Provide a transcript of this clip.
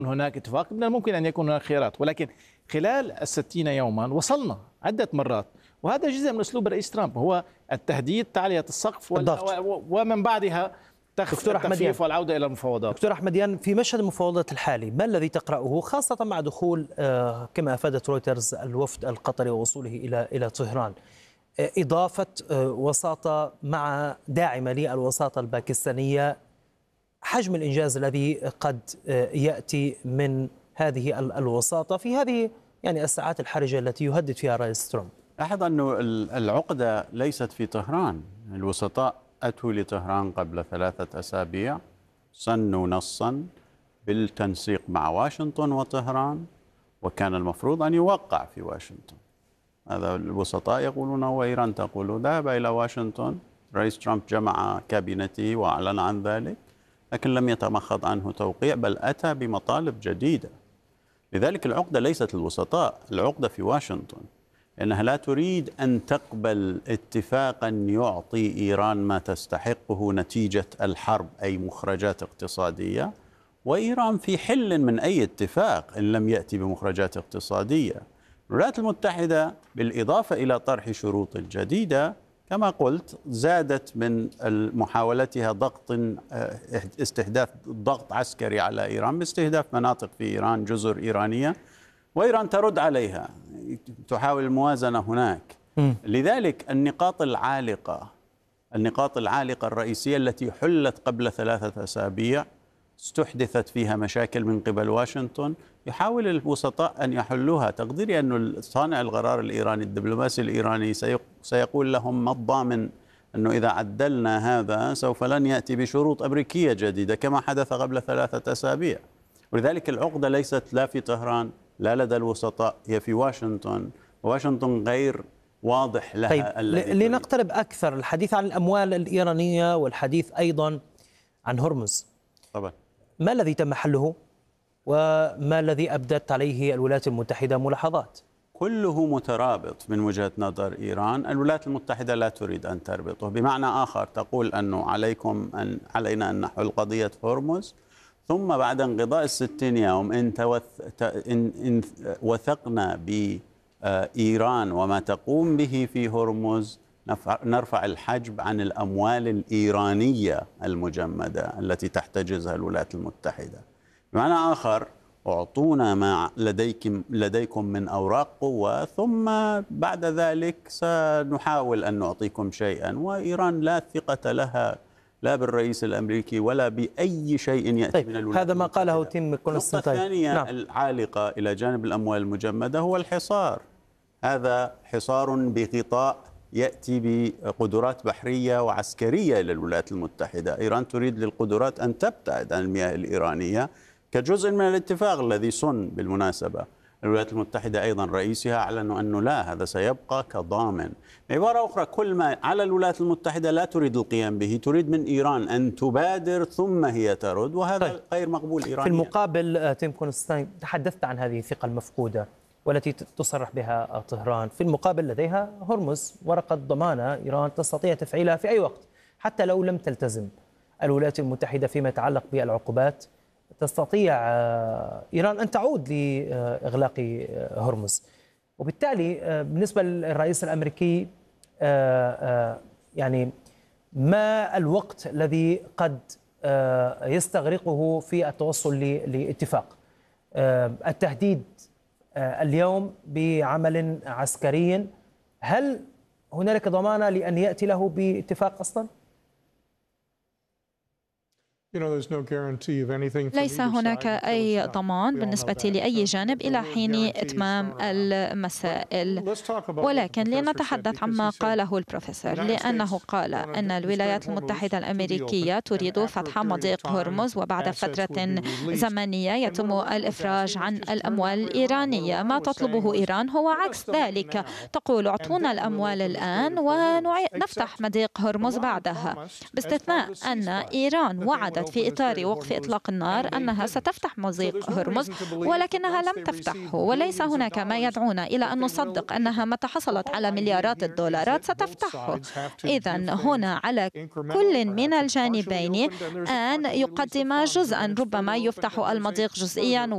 هناك اتفاق، من الممكن أن يكون هناك خيارات، ولكن خلال 60 يوما وصلنا عدة مرات، وهذا جزء من أسلوب الرئيس ترامب، هو التهديد، تعلية السقف ومن بعدها التخفيف والعودة إلى المفاوضات. دكتور أحمديان، في مشهد المفاوضات الحالي ما الذي تقرأه، خاصة مع دخول كما أفادت رويترز الوفد القطري ووصوله إلى طهران، إضافة وساطة مع داعمة للوساطة الباكستانية، حجم الإنجاز الذي قد يأتي من هذه الوساطة في هذه يعني الساعات الحرجة التي يهدد فيها الرئيس ترامب؟ لاحظ أن العقدة ليست في طهران. الوسطاء أتوا لطهران قبل 3 أسابيع، سنوا نصا بالتنسيق مع واشنطن وطهران، وكان المفروض أن يوقع في واشنطن. هذا الوسطاء يقولون وإيران تقول. ذهب إلى واشنطن، رئيس ترامب جمع كابينته وأعلن عن ذلك، لكن لم يتمخض عنه توقيع، بل أتى بمطالب جديدة. لذلك العقدة ليست الوسطاء، العقدة في واشنطن، لأنها لا تريد أن تقبل اتفاقا يعطي إيران ما تستحقه نتيجة الحرب، أي مخرجات اقتصادية، وإيران في حل من أي اتفاق إن لم يأتي بمخرجات اقتصادية. الولايات المتحدة بالإضافة إلى طرح شروط جديدة كما قلت زادت من محاولتها استحداث ضغط عسكري على إيران باستهداف مناطق في إيران، جزر إيرانية، وإيران ترد عليها، تحاول الموازنة هناك. لذلك النقاط العالقة الرئيسية التي حلت قبل 3 أسابيع استحدثت فيها مشاكل من قبل واشنطن، يحاول الوسطاء أن يحلوها. تقديري أن صانع القرار الإيراني، الدبلوماسي الإيراني سيقول لهم ما الضامن أنه إذا عدلنا هذا سوف لن يأتي بشروط أمريكية جديدة كما حدث قبل 3 أسابيع. ولذلك العقدة ليست لا في طهران لا لدى الوسطاء، هي في واشنطن، واشنطن غير واضح لها. طيب لنقترب أكثر، الحديث عن الأموال الإيرانية والحديث أيضا عن هرمز. طبعا ما الذي تم حله وما الذي أبدت عليه الولايات المتحدة ملاحظات؟ كله مترابط من وجهة نظر إيران. الولايات المتحدة لا تريد أن تربطه، بمعنى آخر تقول أنه علينا أن نحل قضية هرمز، ثم بعد انقضاء 60 يوم إن وثقنا بإيران وما تقوم به في هرمز نرفع الحجب عن الأموال الإيرانية المجمدة التي تحتجزها الولايات المتحدة. بمعنى آخر أعطونا ما لديكم من أوراق قوة، ثم بعد ذلك سنحاول أن نعطيكم شيئا. وإيران لا ثقة لها لا بالرئيس الأمريكي ولا بأي شيء يأتي من الولايات. هذا ما قاله تيم كونستانتاين. النقطة الثانية العالقة إلى جانب الأموال المجمدة هو الحصار. هذا حصار بغطاء يأتي بقدرات بحرية وعسكرية إلى الولايات المتحدة. إيران تريد للقدرات أن تبتعد عن المياه الإيرانية كجزء من الاتفاق الذي صن بالمناسبة. الولايات المتحدة أيضا رئيسها أعلنوا أنه لا، هذا سيبقى كضامن. بعبارة أخرى كل ما على الولايات المتحدة لا تريد القيام به، تريد من إيران أن تبادر ثم هي ترد، وهذا غير مقبول إيرانيا. في المقابل تيم كونستانتاين، تحدثت عن هذه الثقة المفقودة والتي تصرح بها طهران، في المقابل لديها هرمز، ورقة ضمانة إيران تستطيع تفعيلها في أي وقت حتى لو لم تلتزم الولايات المتحدة فيما يتعلق بالعقوبات. تستطيع إيران أن تعود لإغلاق هرمز، وبالتالي بالنسبة للرئيس الأمريكي يعني ما الوقت الذي قد يستغرقه في التوصل لاتفاق؟ التهديد اليوم بعمل عسكري، هل هنالك ضمانة لأن يأتي له باتفاق أصلا؟ ليس هناك أي ضمان بالنسبة لأي جانب إلى حين إتمام المسائل، ولكن لنتحدث عما قاله البروفيسور، لأنه قال أن الولايات المتحدة الأمريكية تريد فتح مضيق هرمز، وبعد فترة زمنية يتم الإفراج عن الأموال الإيرانية. ما تطلبه إيران هو عكس ذلك، تقول اعطونا الأموال الآن ونفتح مضيق هرمز بعدها، باستثناء أن إيران وعدت في إطار وقف إطلاق النار أنها ستفتح مضيق هرمز، ولكنها لم تفتحه، وليس هناك ما يدعونا إلى أن نصدق أنها متى حصلت على مليارات الدولارات ستفتحه. إذن هنا على كل من الجانبين أن يقدم جزءا، ربما يفتح المضيق جزئيا